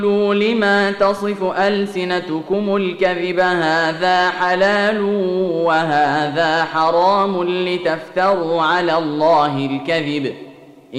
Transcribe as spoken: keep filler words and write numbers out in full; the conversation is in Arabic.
لما تصف ألسنتكم الكذب هذا حلال وهذا حرام لتفتروا على الله الكذب